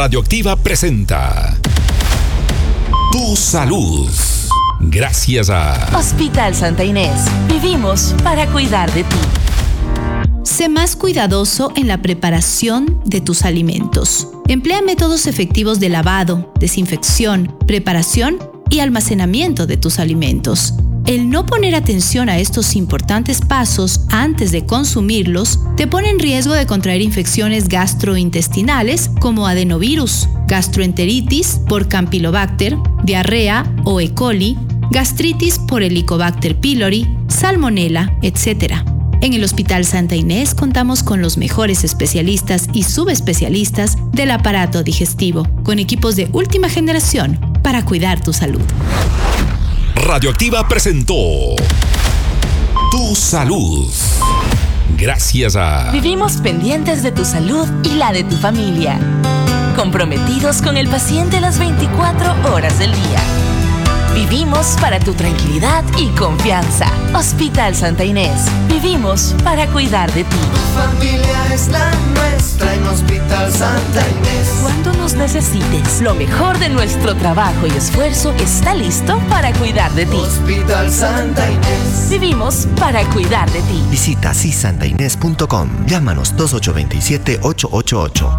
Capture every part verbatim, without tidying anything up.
Radioactiva presenta Tu Salud. Gracias a Hospital Santa Inés. Vivimos para cuidar de ti. Sé más cuidadoso en la preparación de tus alimentos. Emplea métodos efectivos de lavado, desinfección, preparación y almacenamiento de tus alimentos. El no poner atención a estos importantes pasos antes de consumirlos te pone en riesgo de contraer infecciones gastrointestinales como adenovirus, gastroenteritis por Campylobacter, diarrea o E. coli, gastritis por Helicobacter pylori, salmonela, etcétera. En el Hospital Santa Inés contamos con los mejores especialistas y subespecialistas del aparato digestivo, con equipos de última generación para cuidar tu salud. Radioactiva presentó Tu Salud. Gracias a Vivimos pendientes de tu salud y la de tu familia. Comprometidos con el paciente las veinticuatro horas del día. Vivimos para tu tranquilidad y confianza. Hospital Santa Inés. Vivimos para cuidar de ti. Tu familia es la nuestra en Hospital Santa Inés. Cuando nos necesites, lo mejor de nuestro trabajo y esfuerzo está listo para cuidar de ti. Hospital Santa Inés. Vivimos para cuidar de ti. Visita si santa inés punto com. Llámanos dos ocho dos siete, ocho ocho ocho.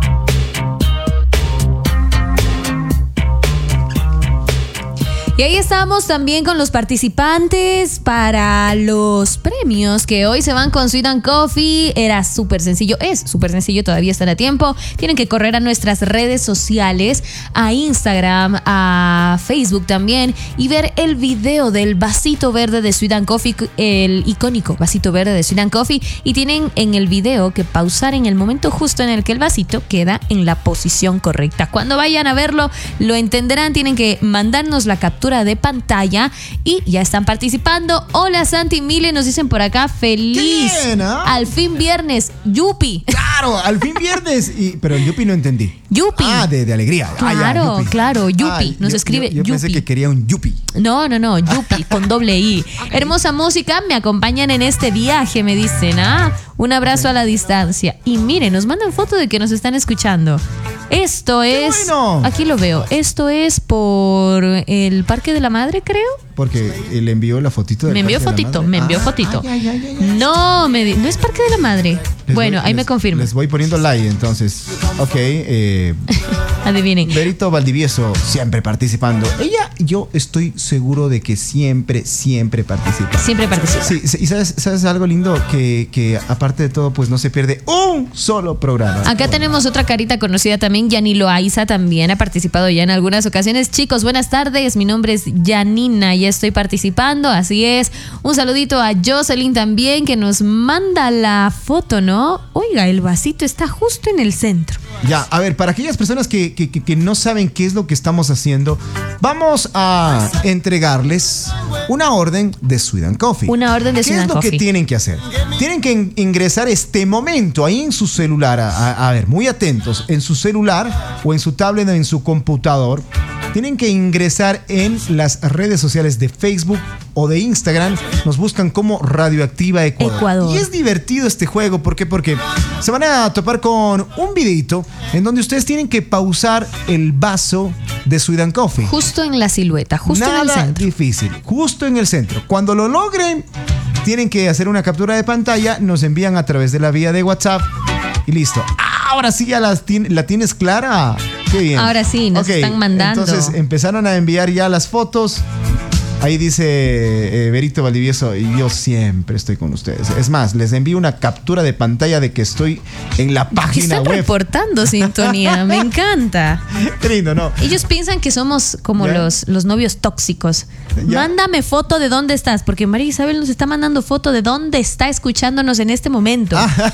Y ahí estamos también con los participantes para los premios que hoy se van con Sweet and Coffee. Era súper sencillo, es súper sencillo, todavía están a tiempo. Tienen que correr a nuestras redes sociales, a Instagram, a Facebook también, y ver el video del vasito verde de Sweet and Coffee, el icónico vasito verde de Sweet and Coffee. Y tienen en el video que pausar en el momento justo en el que el vasito queda en la posición correcta. Cuando vayan a verlo, lo entenderán. Tienen que mandarnos la captura de pantalla y ya están participando. Hola Santi, Mile, nos dicen por acá, feliz. Qué bien, ¿eh? Al fin viernes, yupi. Claro, al fin viernes. Y, pero el yupi no entendí. Yupi. Ah, de, de alegría. Claro, ah, ya, yupi. claro, yupi. Ah, nos yo, escribe yo, yo yupi. pensé que quería un yupi. No, no, no, yupi, con doble I. Hermosa música, me acompañan en este viaje, me dicen. Ah, un abrazo a la distancia. Y miren, nos mandan foto de que nos están escuchando. Esto ¡Qué es, bueno! Aquí lo veo, esto es por el Parque de la Madre, creo. Porque le envió la fotito del Me envió Parque de la fotito, Madre. me envió Ah, fotito. ay, ay, ay, ay. No, me di- no es Parque de la Madre. Les Bueno, voy- ahí les- me confirma. Les voy poniendo like, entonces. Ok, eh, Adivinen. Berito Valdivieso siempre participando. Ella, yo estoy seguro de que siempre, siempre participa. Siempre participa. Sí, sí, y sabes, sabes algo lindo que, que aparte de todo, pues no se pierde un solo programa. Acá tenemos otra carita conocida también, Yanni Loaiza también ha participado ya en algunas ocasiones. Chicos, buenas tardes, mi nombre es Yanina, ya estoy participando, así es. Un saludito a Jocelyn también, que nos manda la foto, ¿no? Oiga, el vasito está justo en el centro. Ya, a ver, para aquellas personas que, que, que, que no saben qué es lo que estamos haciendo, vamos a entregarles una orden de Sweet and Coffee. Una orden de ¿Qué Sweet es and lo Coffee? que tienen que hacer? Tienen que in- ingresar este momento ahí en su celular, a, a- a ver, muy atentos, en su celular o en su tablet o en su computador. Tienen que ingresar en las redes sociales de Facebook o de Instagram. Nos buscan como Radioactiva Ecuador. Ecuador. Y es divertido este juego. ¿Por qué? Porque se van a topar con un videito en donde ustedes tienen que pausar el vaso de Sweet and Coffee. Justo en la silueta, justo Nada en el centro. difícil, justo en el centro. Cuando lo logren, tienen que hacer una captura de pantalla, nos envían a través de la vía de WhatsApp y listo. Ahora sí ya las tien- la tienes clara. Qué bien. Ahora sí, nos Ok, están mandando. Entonces empezaron a enviar ya las fotos. Ahí dice eh, Berito Valdivieso, y yo siempre estoy con ustedes. Es más, les envío una captura de pantalla de que estoy en la Que página están web. reportando sintonía, me encanta. Qué lindo, ¿no? Ellos piensan que somos como ¿Ya? los, los novios tóxicos. ¿Ya? Mándame foto de dónde estás, porque María Isabel nos está mandando foto de dónde está escuchándonos en este momento. Ah.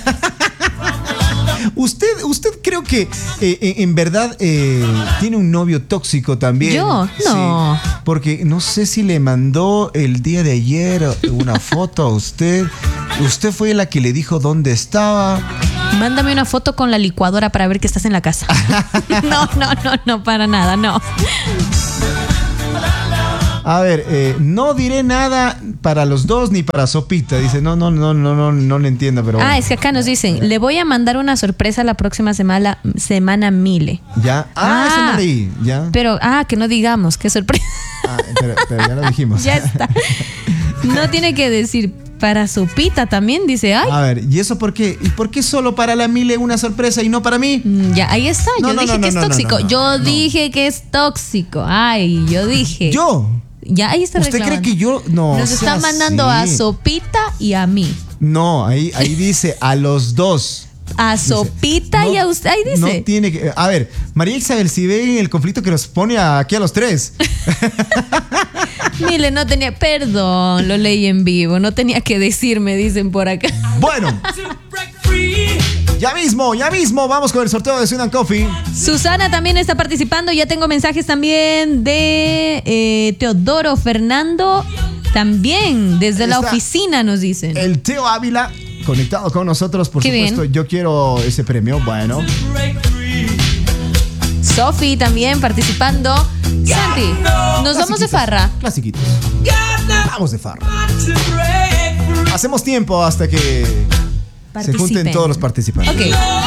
Usted, usted creo que eh, en, en verdad eh, tiene un novio tóxico también. ¿Yo? No. Sí, porque no sé si le mandó el día de ayer una foto a usted. Usted fue la que le dijo dónde estaba. Mándame una foto con la licuadora para ver que estás en la casa. No, no, no, no, para nada, no. A ver, eh, no diré nada para los dos ni para sopita. Dice, no, no, no, no, no, no le entiendo, pero bueno. Ah, es que acá nos dicen, le voy a mandar una sorpresa la próxima semana, semana Mile. Ya. Ah, Ah. eso no leí. Ya. Pero, ah, que no digamos, qué sorpresa. Ah, pero, pero ya lo dijimos. Ya está. No tiene que decir para sopita también, dice, ay. A ver, ¿y eso por qué? ¿Y por qué solo para la Mile una sorpresa y no para mí? Mm, Ya, ahí está. No, Yo no, dije no, que no, es no, tóxico. no, no, yo no. dije que es tóxico. Ay, yo dije. ¿Yo? Ya, ahí está ¿Usted reclamando. cree que yo? No. Nos sea está mandando a así. Sopita y a mí. No, ahí, ahí dice a los dos. A Dice, Sopita no- y a usted. Ahí dice. No tiene que. A ver, María Isabel, si ven el conflicto que nos pone aquí a los tres. Mile, no tenía. Perdón, lo leí en vivo. No tenía que decirme, dicen por acá. Bueno. Ya mismo, ya mismo vamos con el sorteo de Sweet and Coffee. Susana también está participando. Ya tengo mensajes también de eh, Teodoro Fernando. También desde la Está oficina nos dicen. El Teo Ávila conectado con nosotros, por Qué supuesto. bien. Yo quiero ese premio. Bueno. Sofi también participando. Santi, nos vamos de farra. Clasiquitos. Vamos de farra. Hacemos tiempo hasta que se Participen. junten todos los participantes. Ok.